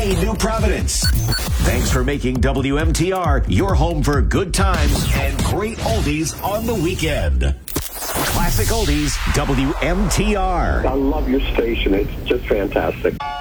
New Providence. Thanks for making WMTR your home for good times and great oldies on the weekend. Classic Oldies, WMTR. I love your station. It's just fantastic.